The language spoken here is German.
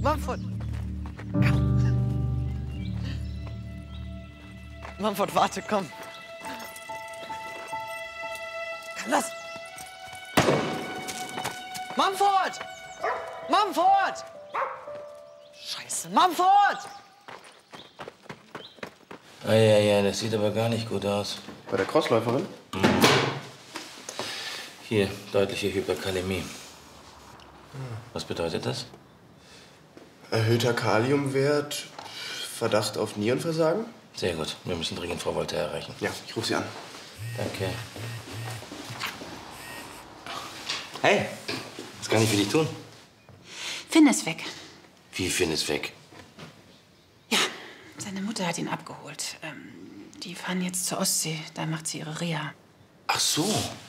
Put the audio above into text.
Mumford! Komm. Mumford, warte, komm. Komm, lass! Mumford! Mumford! Scheiße, Mumford! Ja, das sieht aber gar nicht gut aus. Bei der Crossläuferin? Mhm. Hier, deutliche Hyperkalämie. Was bedeutet das? Erhöhter Kaliumwert, Verdacht auf Nierenversagen? Sehr gut. Wir müssen dringend Frau Wolter erreichen. Ja, ich rufe sie an. Danke. Hey, was kann ich für dich tun? Finn ist weg. Wie Finn ist weg? Ja, seine Mutter hat ihn abgeholt. Die fahren jetzt zur Ostsee. Da macht sie ihre Reha. Ach so.